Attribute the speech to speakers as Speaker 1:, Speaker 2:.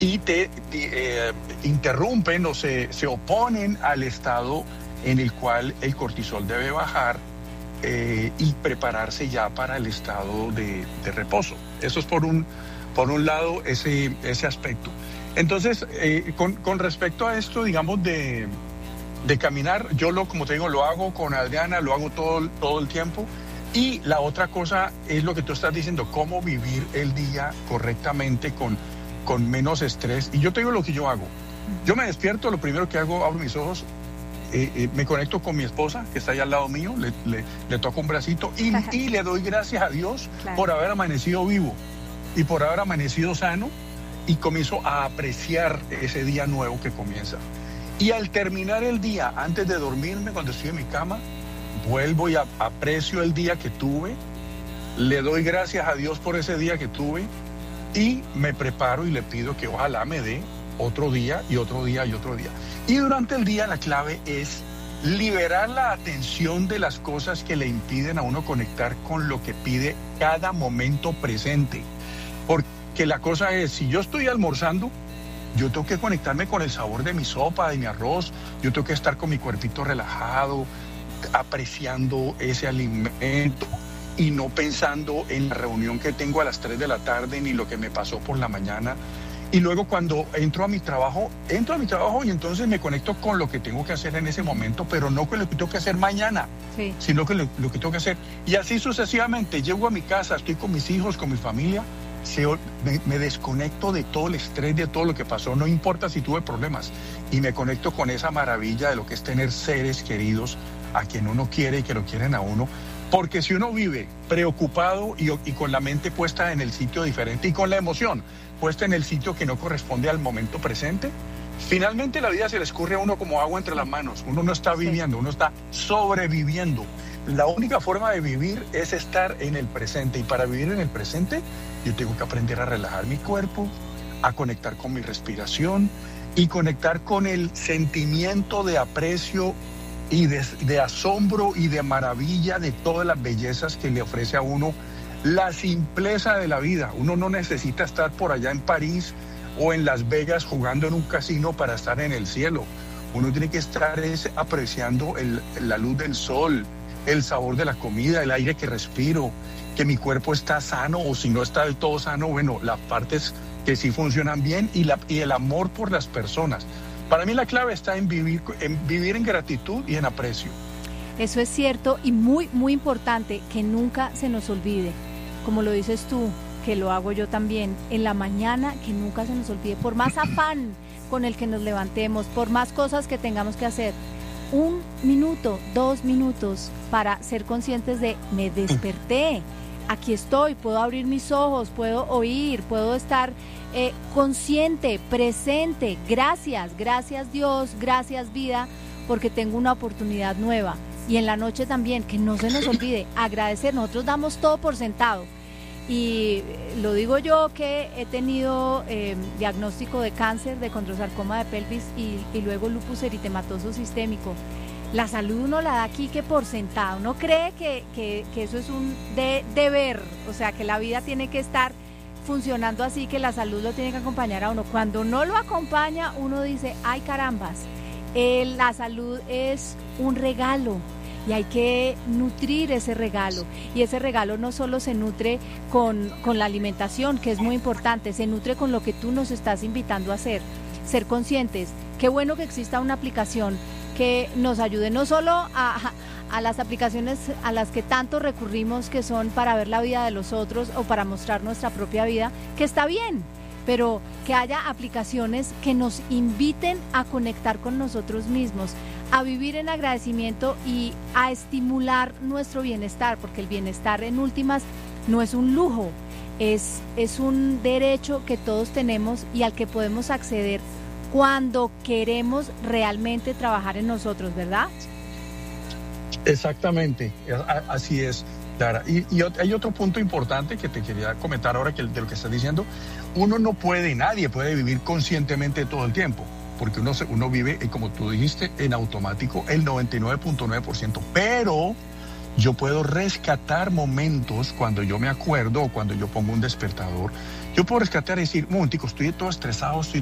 Speaker 1: y interrumpen o se oponen al estado en el cual el cortisol debe bajar y prepararse ya para el estado de reposo. Eso es por un lado ese aspecto. Entonces, con respecto a esto, digamos, de caminar, como te digo, lo hago con Adriana, lo hago todo el tiempo. Y la otra cosa es lo que tú estás diciendo, cómo vivir el día correctamente con menos estrés. Y yo te digo lo que yo hago. Yo me despierto, lo primero que hago, abro mis ojos, me conecto con mi esposa, que está ahí al lado mío, le toco un bracito y le doy gracias a Dios por haber amanecido vivo y por haber amanecido sano, y comienzo a apreciar ese día nuevo que comienza. Y al terminar el día, antes de dormirme, cuando estoy en mi cama, vuelvo y aprecio el día que tuve, le doy gracias a Dios por ese día que tuve y me preparo y le pido que ojalá me dé otro día y otro día y otro día. Y durante el día la clave es liberar la atención de las cosas que le impiden a uno conectar con lo que pide cada momento presente. Porque la cosa es, si yo estoy almorzando, yo tengo que conectarme con el sabor de mi sopa, de mi arroz, yo tengo que estar con mi cuerpito relajado, apreciando ese alimento y no pensando en la reunión que tengo a las 3 de la tarde ni lo que me pasó por la mañana. Y luego cuando entro a mi trabajo y entonces me conecto con lo que tengo que hacer en ese momento, pero no con lo que tengo que hacer mañana, sino con lo que tengo que hacer. Y así sucesivamente, llego a mi casa, estoy con mis hijos, con mi familia, me desconecto de todo el estrés, de todo lo que pasó, no importa si tuve problemas, y me conecto con esa maravilla de lo que es tener seres queridos a quien uno quiere y que lo quieren a uno. Porque si uno vive preocupado y con la mente puesta en el sitio diferente y con la emoción puesta en el sitio que no corresponde al momento presente, finalmente la vida se le escurre a uno como agua entre las manos. Uno no está viviendo, uno está sobreviviendo. La única forma de vivir es estar en el presente, y para vivir en el presente yo tengo que aprender a relajar mi cuerpo, a conectar con mi respiración y conectar con el sentimiento de aprecio y de asombro y de maravilla de todas las bellezas que le ofrece a uno la simpleza de la vida. Uno no necesita estar por allá en París o en Las Vegas jugando en un casino para estar en el cielo. Uno tiene que estar apreciando la luz del sol, el sabor de la comida, el aire que respiro, que mi cuerpo está sano, o si no está del todo sano, bueno, las partes que sí funcionan bien, y el amor por las personas. Para mí la clave está en vivir en gratitud y en aprecio.
Speaker 2: Eso es cierto, y muy, muy importante, que nunca se nos olvide, como lo dices tú, que lo hago yo también, en la mañana, que nunca se nos olvide, por más afán con el que nos levantemos, por más cosas que tengamos que hacer, 1 minuto, 2 minutos para ser conscientes de me desperté, aquí estoy, puedo abrir mis ojos, puedo oír, puedo estar consciente, presente. Gracias Dios, gracias vida, porque tengo una oportunidad nueva. Y en la noche también, que no se nos olvide agradecer. Nosotros damos todo por sentado, y lo digo yo, que he tenido diagnóstico de cáncer, de condrosarcoma de pelvis y luego lupus eritematoso sistémico. La salud uno la da aquí que por sentado, uno cree que eso es un deber, o sea, que la vida tiene que estar funcionando así, que la salud lo tiene que acompañar a uno. Cuando no lo acompaña, uno dice, ay carambas, la salud es un regalo y hay que nutrir ese regalo, y ese regalo no solo se nutre con la alimentación, que es muy importante, se nutre con lo que tú nos estás invitando a hacer, ser conscientes. Qué bueno que exista una aplicación que nos ayude no solo a las aplicaciones a las que tanto recurrimos, que son para ver la vida de los otros o para mostrar nuestra propia vida, que está bien, pero que haya aplicaciones que nos inviten a conectar con nosotros mismos, a vivir en agradecimiento y a estimular nuestro bienestar, porque el bienestar en últimas no es un lujo, es un derecho que todos tenemos y al que podemos acceder cuando queremos realmente trabajar en nosotros, ¿verdad?
Speaker 1: Exactamente, así es, Clara. Y hay otro punto importante que te quería comentar ahora, de lo que estás diciendo. Nadie puede vivir conscientemente todo el tiempo, porque uno vive, como tú dijiste, en automático el 99.9%, pero yo puedo rescatar momentos cuando yo me acuerdo o cuando yo pongo un despertador. Yo puedo rescatar y decir, un momentico, estoy todo estresado, estoy